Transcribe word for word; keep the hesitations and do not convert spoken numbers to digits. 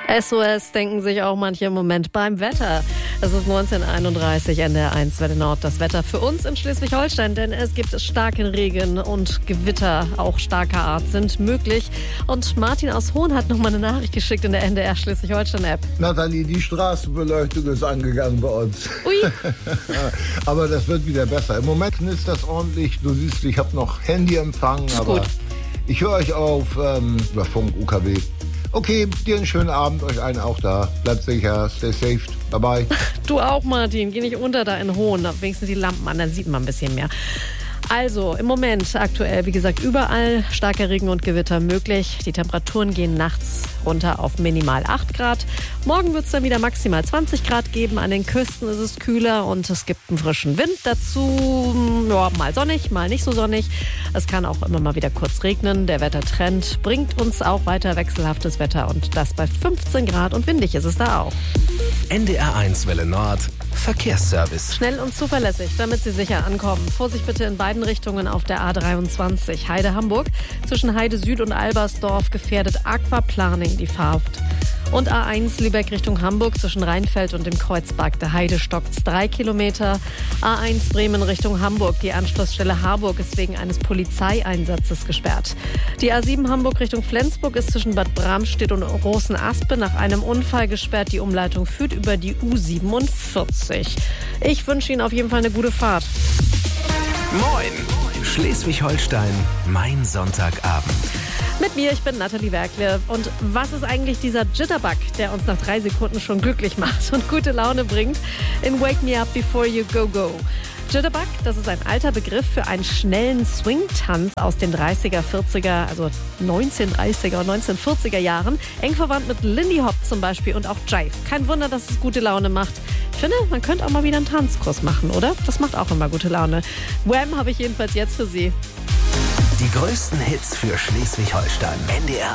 S O S denken sich auch manche im Moment beim Wetter. Es ist neunzehn Uhr einunddreißig, N D R eins Welle Nord. Das Wetter für uns in Schleswig-Holstein, denn es gibt starken Regen und Gewitter, auch starker Art, sind möglich. Und Martin aus Hohn hat noch mal eine Nachricht geschickt in der N D R Schleswig-Holstein-App. Nathalie, die Straßenbeleuchtung ist angegangen bei uns. Ui. Aber das wird wieder besser. Im Moment knistert das ordentlich. Du siehst, ich habe noch Handyempfang, aber gut. Ich höre euch auf ähm, über Funk, U K W. Okay, dir einen schönen Abend, euch allen auch da. Bleibt sicher, stay safe, bye bye. Du auch, Martin, geh nicht unter da in Hohn. Wenigstens die Lampen an, dann sieht man ein bisschen mehr. Also im Moment aktuell, wie gesagt, überall starker Regen und Gewitter möglich. Die Temperaturen gehen nachts runter auf minimal acht Grad. Morgen wird es dann wieder maximal zwanzig Grad geben. An den Küsten ist es kühler und es gibt einen frischen Wind dazu. Ja, mal sonnig, mal nicht so sonnig. Es kann auch immer mal wieder kurz regnen. Der Wettertrend bringt uns auch weiter wechselhaftes Wetter und das bei fünfzehn Grad und windig ist es da auch. N D R eins Welle Nord Verkehrsservice. Schnell und zuverlässig, damit Sie sicher ankommen. Vorsicht bitte in beiden Richtungen auf der A dreiundzwanzig. Heide-Hamburg. Zwischen Heide Süd und Albersdorf gefährdet Aquaplaning die Fahrt. Und A eins Lübeck Richtung Hamburg zwischen Rheinfeld und dem Kreuzberg der Heide stockt drei Kilometer. A eins Bremen Richtung Hamburg. Die Anschlussstelle Harburg ist wegen eines Polizeieinsatzes gesperrt. Die A sieben Hamburg Richtung Flensburg ist zwischen Bad Bramstedt und Großenaspe nach einem Unfall gesperrt. Die Umleitung führt über die U siebenundvierzig. Ich wünsche Ihnen auf jeden Fall eine gute Fahrt. Moin! Schleswig-Holstein, mein Sonntagabend. Mit mir, ich bin Nathalie Werkle. Und was ist eigentlich dieser Jitterbug, der uns nach drei Sekunden schon glücklich macht und gute Laune bringt in Wake Me Up Before You Go Go? Jitterbug, das ist ein alter Begriff für einen schnellen Swing-Tanz aus den dreißiger, vierziger, also neunzehnhundertdreißiger und neunzehnhundertvierziger Jahren. Eng verwandt mit Lindy Hop zum Beispiel und auch Jive. Kein Wunder, dass es gute Laune macht. Ich finde, man könnte auch mal wieder einen Tanzkurs machen, oder? Das macht auch immer gute Laune. Wham habe ich jedenfalls jetzt für Sie. Die größten Hits für Schleswig-Holstein. N D R